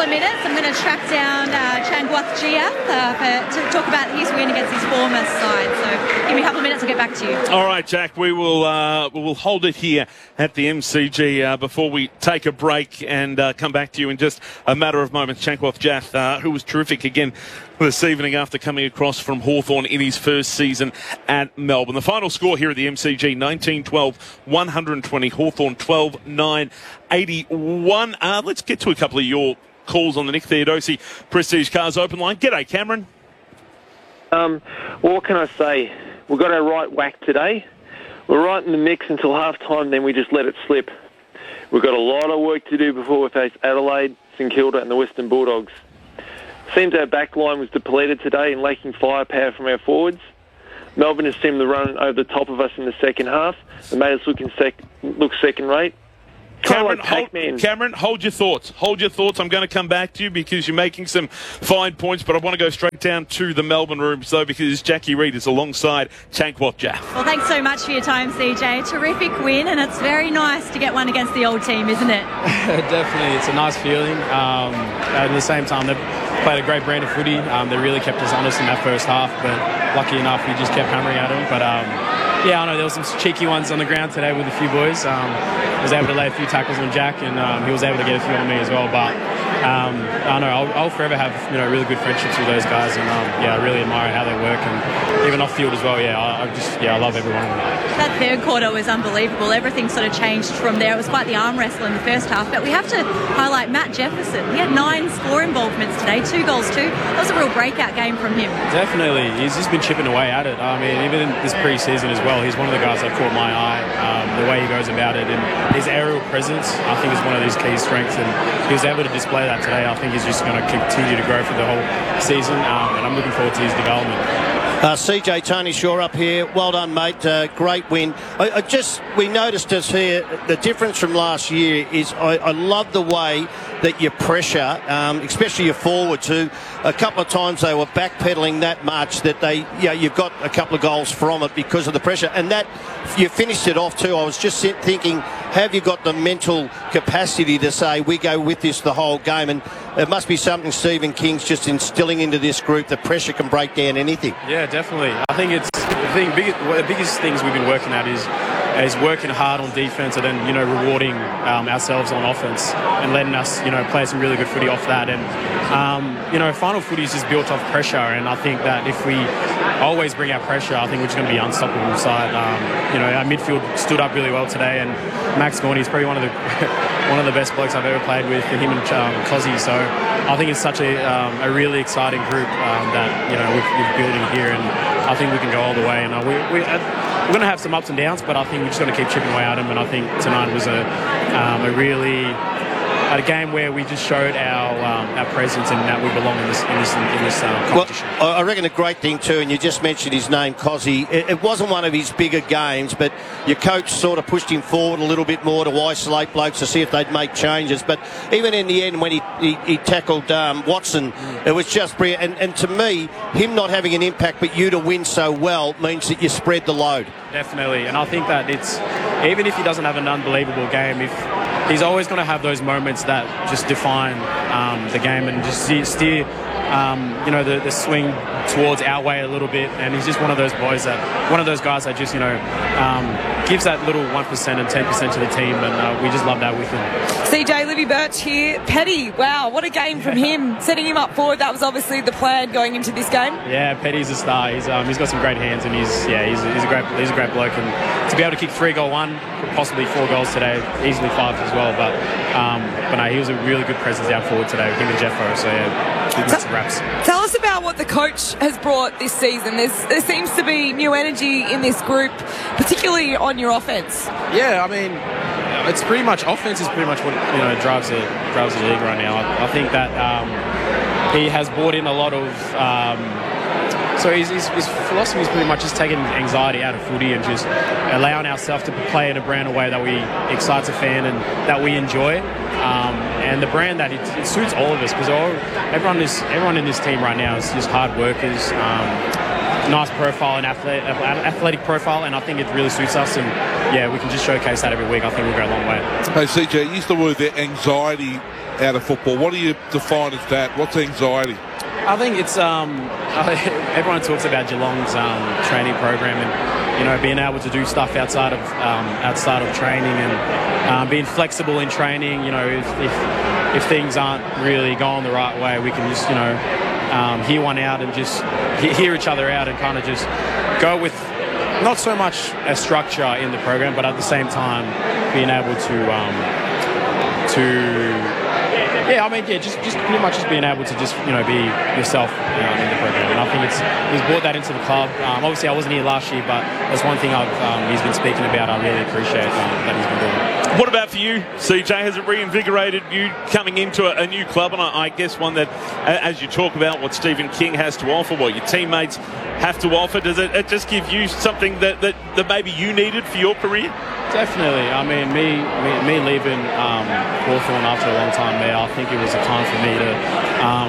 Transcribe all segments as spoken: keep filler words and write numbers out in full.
of minutes, I'm going to track down uh, Changwath Giath uh, for, to talk about his win against his former side. So give me a couple of minutes, I'll get back to you. All right, Jack, we will uh, we will hold it here at the M C G uh, before we take a break and uh, come back to you in just a matter of moments. Changwath Giath, uh, who was terrific again this evening after coming across from Hawthorn in his first season at Melbourne. The final score here at the M C G, nineteen twelve, one hundred twenty. Hawthorn twelve nine, eighty-one. Uh, let's get to a couple of your calls on the Nick Theodosi Prestige Cars Open Line. G'day, Cameron. Um, well, what can I say? We got our right whack today. We're right in the mix until half-time, then we just let it slip. We've got a lot of work to do before we face Adelaide, St Kilda and the Western Bulldogs. Seems our back line was depleted today and lacking firepower from our forwards. Melbourne has seemed to run over the top of us in the second half and made us look, in sec- look second-rate. Cameron, like hold, Cameron, hold your thoughts. Hold your thoughts. I'm going to come back to you because you're making some fine points, but I want to go straight down to the Melbourne rooms, though, because Jackie Reid is alongside Changwath Giath. Well, thanks so much for your time, C J. Terrific win, and it's very nice to get one against the old team, isn't it? Definitely. It's a nice feeling. Um, at the same time, they've played a great brand of footy. Um, they really kept us honest in that first half, but lucky enough, we just kept hammering at them. But, um, yeah, I know there were some cheeky ones on the ground today with a few boys. Um, I was able to lay a few tackles on Jack, and um, he was able to get a few on me as well. But um, I know I'll, I'll forever have you know really good friendships with those guys, and um, yeah, I really admire how they work, and even off field as well. Yeah, I, I just yeah, I love every one of them. That third quarter was unbelievable. Everything sort of changed from there. It was quite the arm wrestle in the first half, but we have to highlight Matt Jefferson. He had nine score involvements today, two goals too. That was a real breakout game from him. Definitely, he's just been chipping away at it. I mean, even in this pre-season as well, he's one of the guys that caught my eye. Um, the way he goes about it and his aerial presence, I think, is one of his key strengths, and he was able to display that today. I think he's just going to continue to grow for the whole season, um, and I'm looking forward to his development. Uh, C J, Tony Shaw up here. Well done, mate. Uh, great win. I, I just, we noticed us here, the difference from last year is I, I love the way that your pressure, um, especially your forwards, who a couple of times they were backpedaling that much that they, yeah, you've got a couple of goals from it because of the pressure. And that, you finished it off too. I was just thinking, have you got the mental capacity to say, we go with this the whole game? And it must be something Stephen King's just instilling into this group. The pressure can break down anything. Yeah, definitely. I think it's the thing. Biggest, one of the biggest things we've been working at is is working hard on defence and then you know rewarding um, ourselves on offence and letting us you know play some really good footy off that. And um, you know, final footy is just built off pressure. And I think that if we always bring our pressure, I think we're just going to be unstoppable side. Um, you know, our midfield stood up really well today, and Max Gorney is probably one of the one of the best blokes I've ever played with, and him and um, Cozzy. So I think it's such a um, a really exciting group um, that you know we've, we've building here, and I think we can go all the way. And uh, we, we, uh, we're going to have some ups and downs, but I think we're just going to keep chipping away at them. And I think tonight was a um, a really a game where we just showed our um, our presence and that we belong in this in this in this um, competition. Well, I reckon a great thing too, and you just mentioned his name, Cozzy. It, it wasn't one of his bigger games, but your coach sort of pushed him forward a little bit more to isolate blokes to see if they'd make changes. But even in the end, when he he, he tackled um, Watson, mm. it was just brilliant. And, and to me, him not having an impact, but you to win so well means that you spread the load. Definitely, and I think that it's even if he doesn't have an unbelievable game, if he's always going to have those moments that just define um, the game and just steer, steer um, you know, the, the swing towards our way a little bit. And he's just one of those boys that, one of those guys that just, you know, um, gives that little one percent and ten percent to the team. And uh, we just love that with him. C J, Livy Birch here. Petty, wow, what a game from him. Setting him up forward, that was obviously the plan going into this game. Yeah, Petty's a star. He's um, he's got some great hands, and he's yeah he's, he's a great he's a great bloke. And to be able to kick three goal one, possibly four goals today, easily five as well. But um, but no, he was a really good presence out forward today with him and Jeffo. So yeah, big massive raps. Tell us about what the coach has brought this season. There's, there seems to be new energy in this group, particularly on your offense. Yeah, I mean, it's pretty much offense is pretty much what you know drives the drives the league right now. I, I think that um, he has brought in a lot of. Um, so his, his, his philosophy is pretty much just taking anxiety out of footy and just allowing ourselves to play in a brand of way that we excites a fan and that we enjoy. Um, and the brand that it, it suits all of us because everyone is everyone in this team right now is just hard workers. Um, nice profile and athletic, athletic profile, and I think it really suits us. And yeah, we can just showcase that every week. I think we'll go a long way. Hey, C J, you used the word there, anxiety out of football. What do you define as that? What's anxiety? I think it's um, everyone talks about Geelong's um, training program and you know being able to do stuff outside of um, outside of training and um, being flexible in training. You know, if, if if things aren't really going the right way, we can just you know um, hear one out and just hear each other out and kind of just go with not so much a structure in the program, but at the same time being able to um, to. Yeah, I mean, yeah, just, just pretty much just being able to just, you know, be yourself um, in the program. And I think it's he's brought that into the club. Um, obviously, I wasn't here last year, but that's one thing I've um, he's been speaking about. I really appreciate um, that he's been doing. What about for you, C J? Has it reinvigorated you coming into a, a new club? And I, I guess one that, as you talk about what Stephen King has to offer, what your teammates have to offer, does it, it just give you something that, that, that maybe you needed for your career? Definitely. I mean, me me, me leaving um, Hawthorn after a long time there, I think it was a time for me to um,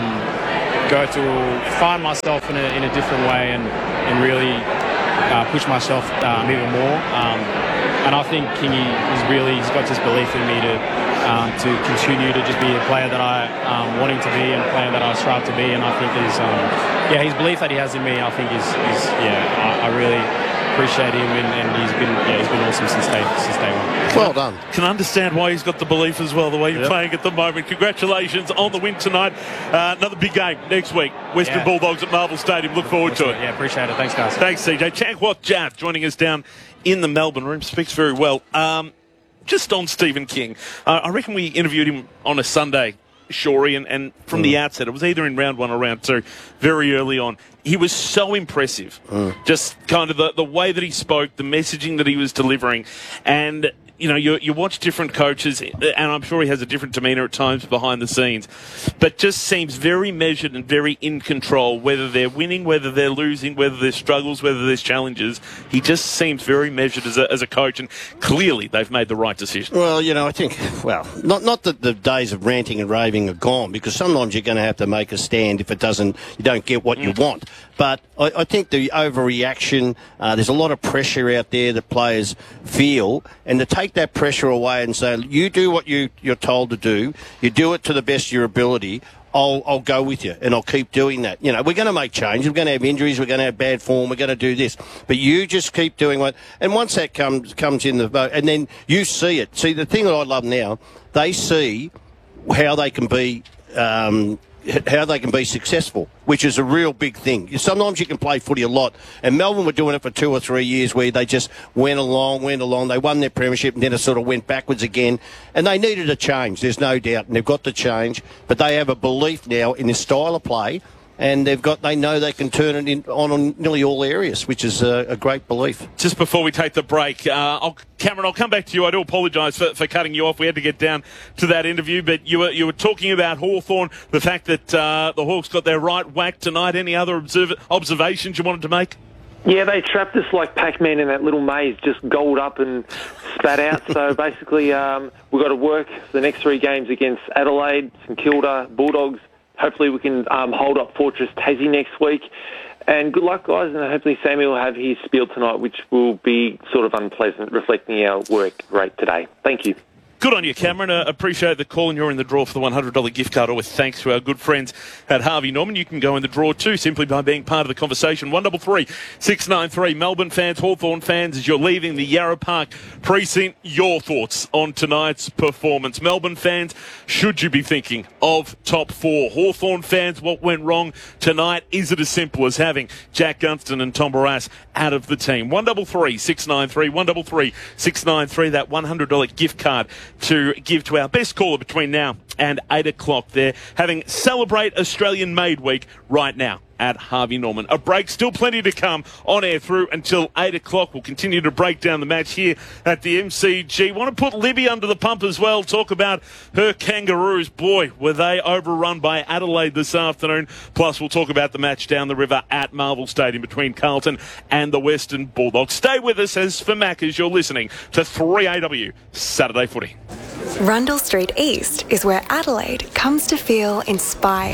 go to find myself in a, in a different way and, and really uh, push myself um, even more. Um, and I think Kingy is really, he's got this belief in me to um, to continue to just be a player that I um, want him to be and a player that I strive to be. And I think his, um, yeah, his belief that he has in me, I think is, is yeah, I, I really appreciate him, and, and he's been yeah, he's been awesome since day since day one. Well done. Can understand why he's got the belief as well, the way you're Yep. playing at the moment. Congratulations on the win tonight. Uh, another big game next week. Western Yeah. Bulldogs at Marvel Stadium. Look forward to it. Yeah, appreciate it. Thanks, guys. Thanks, C J. Chankwath Jaff joining us down in the Melbourne room. Speaks very well. Um, just on Stephen King, uh, I reckon we interviewed him on a Sunday, Shorey, and, and from mm. the outset, it was either in round one or round two, very early on. He was so impressive. Mm. Just kind of the, the way that he spoke, the messaging that he was delivering. And, you know, you, you watch different coaches, and I'm sure he has a different demeanour at times behind the scenes, but just seems very measured and very in control, whether they're winning, whether they're losing, whether there's struggles, whether there's challenges. He just seems very measured as a, as a coach, and clearly they've made the right decision. Well, you know, I think, well, not not that the days of ranting and raving are gone, because sometimes you're going to have to make a stand if it doesn't, you don't get what mm. you want. But I, I think the overreaction, uh, there's a lot of pressure out there that players feel, and to take that pressure away and say, you do what you, you're told to do, you do it to the best of your ability, I'll, I'll go with you, and I'll keep doing that. You know, we're going to make change, we're going to have injuries, we're going to have bad form, we're going to do this. But you just keep doing what, and once that comes comes in the vote, and then you see it. See, the thing that I love now, they see how they can be... Um, how they can be successful, which is a real big thing. Sometimes you can play footy a lot, and Melbourne were doing it for two or three years where they just went along, went along, they won their premiership and then it sort of went backwards again, and they needed a change, there's no doubt, and they've got the change, but they have a belief now in this style of play, and they've got, they know they can turn it in, on on nearly all areas, which is a, a great belief. Just before we take the break, uh, I'll, Cameron, I'll come back to you. I do apologise for, for cutting you off. We had to get down to that interview, but you were you were talking about Hawthorn, the fact that uh, the Hawks got their right whack tonight. Any other observ- observations you wanted to make? Yeah, they trapped us like Pac-Man in that little maze, just gobbled up and spat out. So basically, um, we've got to work the next three games against Adelaide, St Kilda, Bulldogs. Hopefully we can um, hold up Fortress Tassie next week. And good luck, guys, and hopefully Sammy will have his spiel tonight, which will be sort of unpleasant, reflecting our work rate today. Thank you. Good on you, Cameron. Uh, appreciate the call, and you're in the draw for the one hundred dollars gift card, always thanks to our good friends at Harvey Norman. You can go in the draw too, simply by being part of the conversation. one three three, six nine three. Melbourne fans, Hawthorn fans, as you're leaving the Yarra Park precinct, your thoughts on tonight's performance. Melbourne fans, should you be thinking of top four? Hawthorn fans, what went wrong tonight? Is it as simple as having Jack Gunston and Tom Barrass out of the team? one three three, six nine three, one three three, six nine three, that one hundred dollars gift card to give to our best caller between now and eight o'clock there, having Celebrate Australian Made Week right now at Harvey Norman. A break, still plenty to come on air through until eight o'clock. We'll continue to break down the match here at the M C G. Want to put Libby under the pump as well, talk about her Kangaroos. Boy, were they overrun by Adelaide this afternoon. Plus, we'll talk about the match down the river at Marvel Stadium between Carlton and the Western Bulldogs. Stay with us as for Maccas, you're listening to three A W Saturday Footy. Rundle Street East is where Adelaide comes to feel inspired.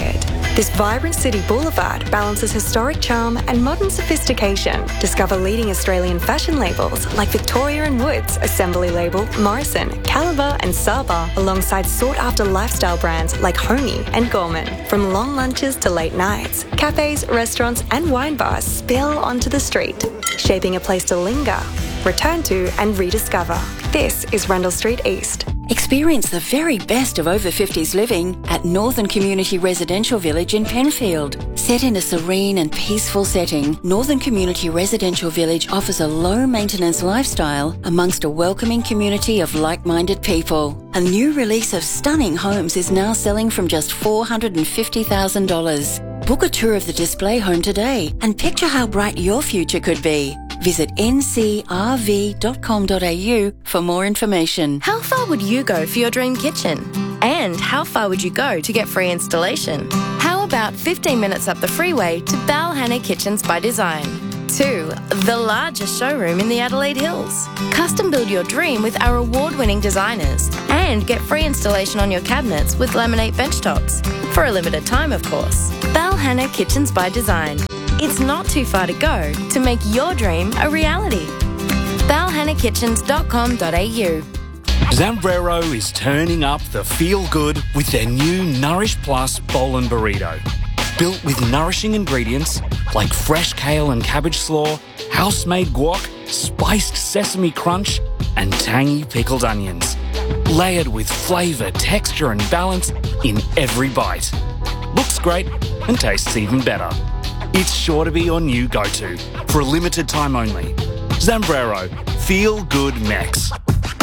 This vibrant city boulevard balances historic charm and modern sophistication. Discover leading Australian fashion labels like Victoria and Woods, Assembly Label, Morrison, Caliber and Saba, alongside sought-after lifestyle brands like Homey and Gorman. From long lunches to late nights, cafes, restaurants and wine bars spill onto the street, shaping a place to linger, return to and rediscover. This is Rundle Street East. Experience the very best of over fifties living at Northern Community Residential Village in Penfield. Set in a serene and peaceful setting, Northern Community Residential Village offers a low-maintenance lifestyle amongst a welcoming community of like-minded people. A new release of stunning homes is now selling from just four hundred fifty thousand dollars. Book a tour of the display home today and picture how bright your future could be. Visit n c r v dot com dot a u for more information. How far would you go for your dream kitchen? And how far would you go to get free installation? How about fifteen minutes up the freeway to Balhanna Kitchens by Design? Two, the largest showroom in the Adelaide Hills. Custom build your dream with our award-winning designers and get free installation on your cabinets with laminate benchtops. For a limited time, of course. Balhanna Kitchens by Design. It's not too far to go to make your dream a reality. balhanna kitchens dot com dot a u. Zambrero is turning up the feel-good with their new Nourish Plus Bowl and Burrito. Built with nourishing ingredients like fresh kale and cabbage slaw, house-made guac, spiced sesame crunch, and tangy pickled onions. Layered with flavour, texture and balance in every bite. Looks great and tastes even better. It's sure to be your new go-to for a limited time only. Zambrero, feel good Mex.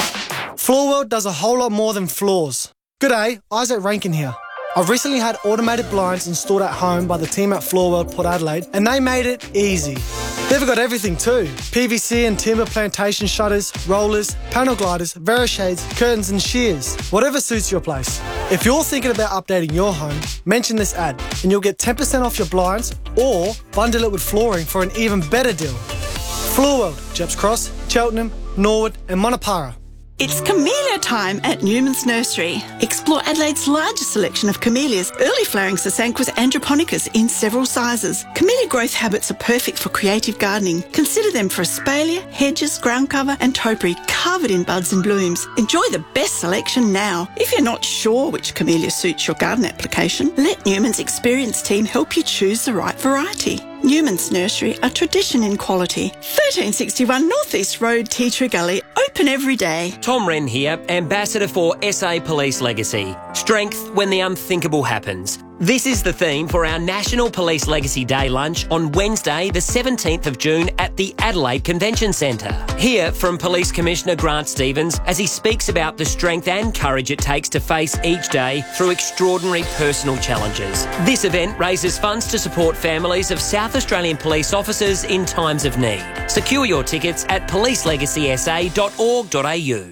Floor World does a whole lot more than floors. G'day, Isaac Rankin here. I've recently had automated blinds installed at home by the team at Floor World Port Adelaide, and they made it easy. They've got everything too. P V C and timber plantation shutters, rollers, panel gliders, Verishades, curtains and shears. Whatever suits your place. If you're thinking about updating your home, mention this ad and you'll get ten percent off your blinds or bundle it with flooring for an even better deal. Floor World, Jeps Cross, Cheltenham, Norwood and Monopara. It's camellia time at Newman's Nursery. Explore Adelaide's largest selection of camellias, early flowering Sasanquas androponicus in several sizes. Camellia growth habits are perfect for creative gardening. Consider them for espalier, hedges, ground cover and topiary covered in buds and blooms. Enjoy the best selection now. If you're not sure which camellia suits your garden application, let Newman's experienced team help you choose the right variety. Newman's Nursery, a tradition in quality. thirteen sixty-one North East Road, Tea Tree Gully, open every day. Tom Wren here, Ambassador for S A Police Legacy. Strength when the unthinkable happens. This is the theme for our National Police Legacy Day lunch on Wednesday, the seventeenth of June at the Adelaide Convention Centre. Hear from Police Commissioner Grant Stevens as he speaks about the strength and courage it takes to face each day through extraordinary personal challenges. This event raises funds to support families of South Australian police officers in times of need. Secure your tickets at police legacy s a dot org dot a u.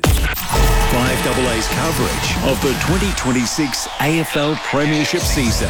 five A A's coverage of the twenty twenty-six A F L Premiership season.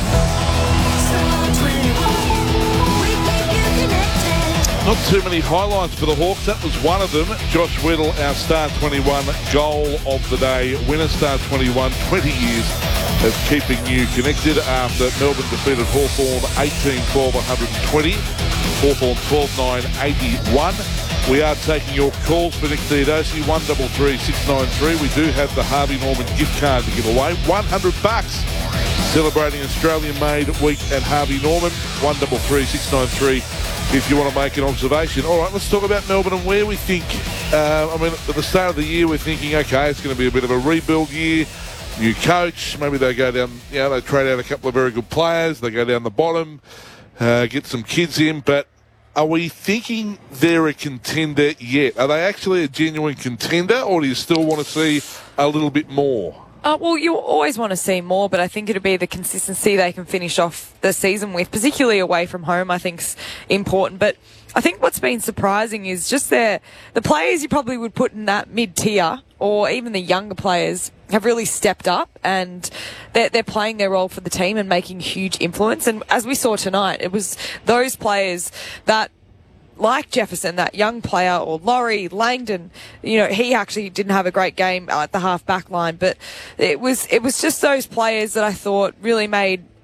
Not too many highlights for the Hawks. That was one of them. Josh Whittle, our Star twenty-one goal of the day. Winner Star twenty-one, twenty years of keeping you connected after Melbourne defeated Hawthorn eighteen twelve one hundred twenty. Hawthorn twelve nine eighty-one. We are taking your calls for Nick Theodosi, one three three six nine three. We do have the Harvey Norman gift card to give away. one hundred bucks. Celebrating Australian-made week at Harvey Norman. one three three six nine three if you want to make an observation. All right, let's talk about Melbourne and where we think, uh, I mean, at the start of the year, we're thinking, okay, it's going to be a bit of a rebuild year. New coach, maybe they go down, you know, they trade out a couple of very good players. They go down the bottom, uh, get some kids in, but are we thinking they're a contender yet? Are they actually a genuine contender, or do you still want to see a little bit more? Uh, well, you always want to see more, but I think it'll be the consistency they can finish off the season with, particularly away from home, I think is important. But I think what's been surprising is just their, the players you probably would put in that mid-tier, or even the younger players, have really stepped up, and they're, they're playing their role for the team and making huge influence. And as we saw tonight, it was those players that, like Jefferson, that young player, or Laurie, Langdon, you know, he actually didn't have a great game at the half back line, but it was, it was just those players that I thought really made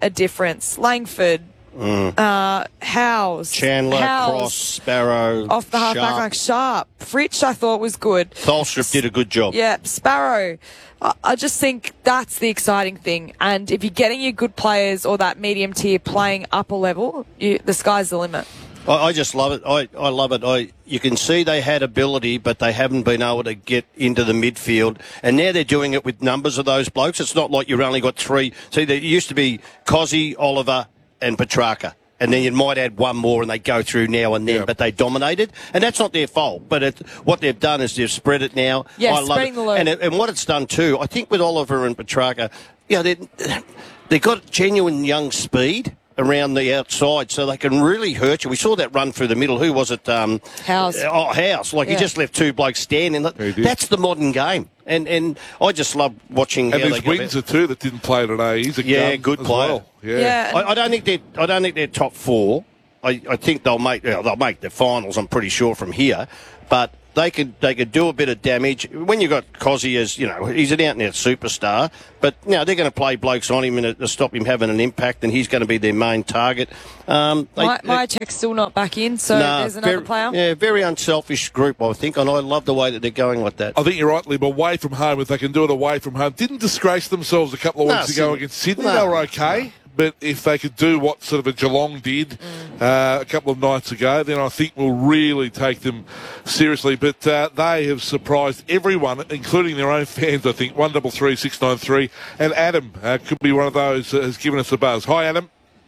a difference. Langford, Mm. uh, Howes, Chandler, Howes, Cross, Sparrow, off the half back Sharp. line, Sharp. Fritsch, I thought was good. Tholstrup did a good job. Yeah, Sparrow. I, I just think that's the exciting thing. And if you're getting your good players or that medium tier playing upper level, you, the sky's the limit. I, I just love it. I, I love it. I you can see they had ability, but they haven't been able to get into the midfield. And now they're doing it with numbers of those blokes. It's not like you've only got three. See, there used to be Cozzy, Oliver, and Petrarca. And then you might add one more and they go through now and then, yep. But they dominated. And that's not their fault. But it, what they've done is they've spread it now. Yeah, I love spreading it. the load. And, it, and what it's done too, I think with Oliver and Petrarca, you know, they, they've got genuine young speed around the outside, so they can really hurt you. We saw that run through the middle. Who was it? Um, House. Oh, House. Like, yeah. He just left two blokes standing. That's the modern game. And and I just love watching and how there's they go Windsor too that didn't play today. He's a yeah, gun good as player. Well. Yeah, yeah. I, I don't think they I don't think they're top four. I, I think they'll make well, they'll make the finals. I'm pretty sure from here, but they could they could do a bit of damage when you got Cozzy as you know he's an out and out superstar. But you know, they're going to play blokes on him and to stop him having an impact, and he's going to be their main target. Um, they, my my check's still not back in, so nah, there's another very, player. Yeah, very unselfish group, I think, and I love the way that they're going like that. I think you're right, Lib. Away from home, if they can do it away from home, didn't disgrace themselves a couple of No, weeks ago Sydney. against Sydney. No. They were okay. But if they could do what sort of a Geelong did Mm. uh, a couple of nights ago, then I think we'll really take them seriously. But uh, they have surprised everyone, including their own fans, I think. one double three six nine three. And Adam uh, could be one of those that has given us a buzz. Hi, Adam.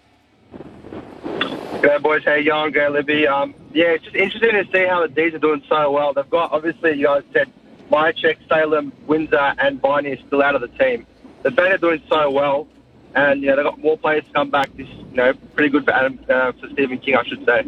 G'day, boys. How you going? G'day, Libby. Um, yeah, it's just interesting to see how the D's are doing so well. They've got, obviously, you guys said Myercheck, Salem, Windsor and Viney are still out of the team. The fact they're doing so well, and, you know, they've got more players to come back. This, you know, pretty good for Adam, uh, for Stephen King, I should say.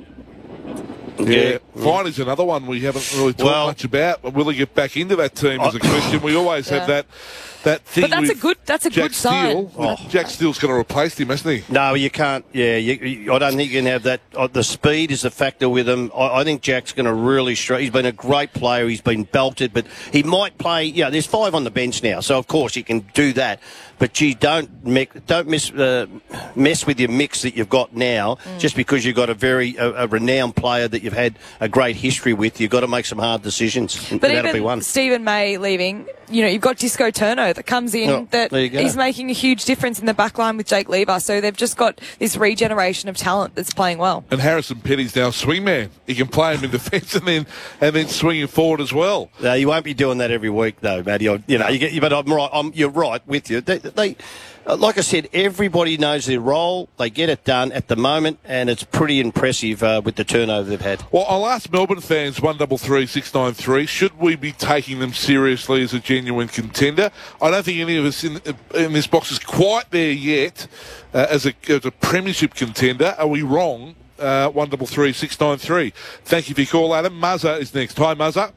Yeah, Viney's another one we haven't really talked Well- much about. But will he get back into that team as a question? We always Yeah. have that that thing. But that's a with good that's a Jack good sign. Steele. Oh, Jack Steele's going to replace him, hasn't he? No, you can't. Yeah, you, you, I don't think you can have that. Uh, the speed is a factor with him. I, I think Jack's going to really struggle. He's been a great player. He's been belted, but he might play. Yeah, there's five on the bench now, so of course he can do that. But gee, don't mix, don't miss, uh, mess with your mix that you've got now. Mm. Just because you've got a very a, a renowned player that you've had a great history with, you've got to make some hard decisions. And But that'll be one. even Stephen May leaving, you know, you've got Disco Turno that comes in Oh, that there you go. is making a huge difference in the back line with Jake Lever. So they've just got this regeneration of talent that's playing well. And Harrison Petty's now a swingman. He can play him in defence and then and then swing him forward as well. No, you won't be doing that every week, though, Matty. I- You know, you get, but I'm right. I'm, you're right with you. They, they, uh, like I said, everybody knows their role. They get it done at the moment, and it's pretty impressive uh, with the turnover they've had. Well, I'll ask Melbourne fans one double three six nine three. Should we be taking them seriously as a genuine contender? I don't think any of us in in this box is quite there yet uh, as a as a premiership contender. Are we wrong? Uh, one double three six nine three. Thank you for your call, Adam. Muzza is next. Hi, Muzza.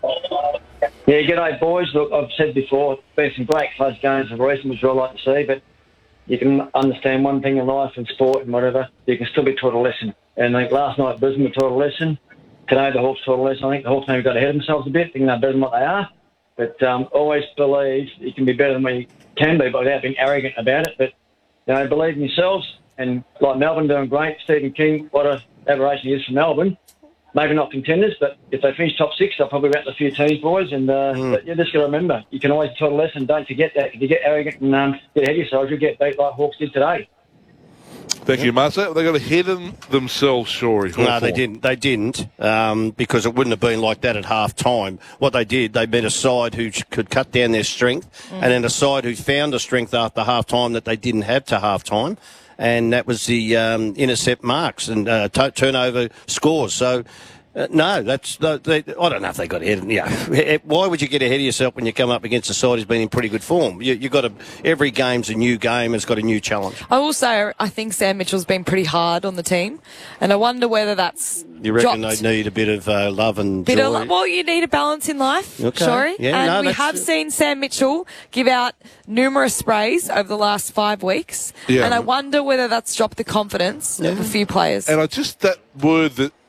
Yeah, g'day, boys. Look, I've said before, been some great close games of recent, which I like to see, but you can understand one thing in life and sport and whatever, you can still be taught a lesson. And I think last night Brisbane were taught a lesson. Today the Hawks taught a lesson. I think the Hawks maybe got ahead of themselves a bit, thinking they're better than what they are. But um, always believe you can be better than what you can be, but without being arrogant about it. But, you know, believe in yourselves. And like Melbourne doing great, Stephen King, what an aberration he is for Melbourne. Maybe not contenders, but if they finish top six, they'll probably rattle a few teams, boys. And uh, Mm. but you just got to remember, you can always taught a lesson. Don't forget that. If you get arrogant and um, get ahead of yourselves, you'll get beat like Hawks did today. Thank you, Muzza. They got ahead of themselves, Shorey. No, Hawthorn. they didn't. They didn't um, because it wouldn't have been like that at half time. What they did, they met a side who could cut down their strength, Mm. and then a side who found a strength after half time that they didn't have to half time, and that was the um, intercept marks and uh, t- turnover scores. So. Uh, no, that's uh, they, I don't know if they got ahead. Yeah, why would you get ahead of yourself when you come up against a side who's been in pretty good form? You, you got to every game's a new game. It's got a new challenge. I will say I think Sam Mitchell's been pretty hard on the team, and I wonder whether that's You reckon dropped. they need a bit of uh, love and Bit joy? of, lo- well, you need a balance in life, Okay. sorry. Yeah, and no, we that's have it. seen Sam Mitchell give out numerous sprays over the last five weeks, Yeah. and I wonder whether that's dropped the confidence of a few players. And I just, that word that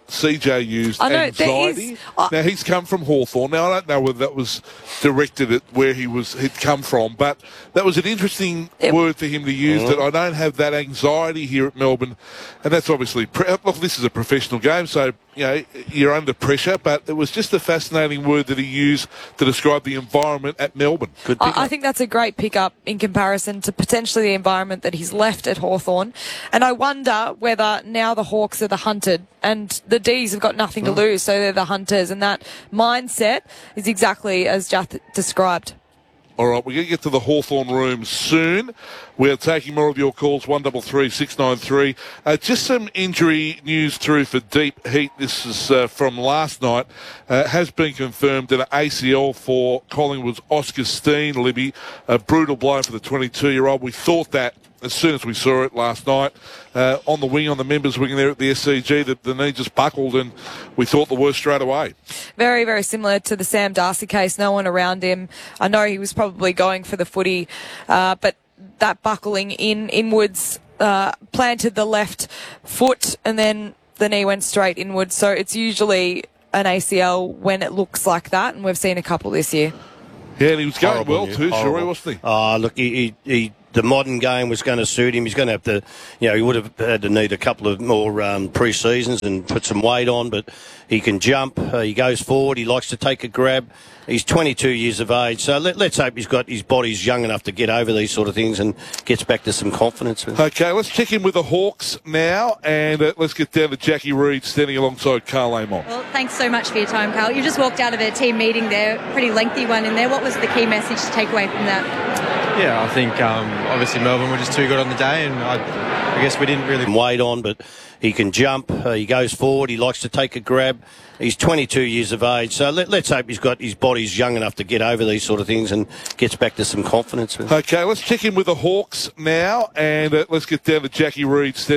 C J used I know, anxiety. there is- I- Now, he's come from Hawthorn. Now, I don't know whether that was directed at where he was he'd come from, but that was an interesting word for him to use, Mhm. that I don't have that anxiety here at Melbourne. And that's obviously, pre- look, this is a professional game, so, you know, you're under pressure, but it was just a fascinating word that he used to describe the environment at Melbourne. Good I, I think that's a great pickup in comparison to potentially the environment that he's left at Hawthorn. And I wonder whether now the Hawks are the hunted and the D's have got nothing to Mm. lose, so they're the hunters. And that mindset is exactly as Jath described. All right, we're going to get to the Hawthorn room soon. We're taking more of your calls, one three three, six nine three. Uh, just some injury news through for Deep Heat. This is uh, from last night. Uh, has been confirmed that an A C L for Collingwood's Oscar Steen, Libby. A brutal blow for the twenty-two-year-old. We thought that as soon as we saw it last night. Uh, on the wing, on the members' wing there at the S C G, the, the knee just buckled and we thought the worst straight away. Very, very similar to the Sam Darcy case. No one around him. I know he was probably going for the footy, uh, but that buckling in inwards uh, planted the left foot and then the knee went straight inwards. So it's usually an A C L when it looks like that, and we've seen a couple this year. Yeah, and he was going Horrible well news. too, Horrible. Shuri, wasn't he? Oh, look, he, he, he, the modern game was going to suit him. He's going to have to, you know, he would have had to need a couple of more um, pre-seasons and put some weight on, but he can jump. Uh, he goes forward. He likes to take a grab. He's twenty-two years of age, so let, let's hope he's got his body's young enough to get over these sort of things and gets back to some confidence. Okay, let's check in with the Hawks now, and uh, let's get down to Jackie Reid standing alongside Carl Amon. Well, thanks so much for your time, Carl. You just walked out of a team meeting there, pretty lengthy one in there. What was the key message to take away from that? Yeah, I think um, obviously Melbourne were just too good on the day, and I, I guess we didn't really weight on, but he can jump. Uh, he goes forward. He likes to take a grab. He's twenty-two years of age, so let, let's hope he's got his body's young enough to get over these sort of things and gets back to some confidence. Okay, let's check in with the Hawks now, and uh, let's get down to Jackie Reid standing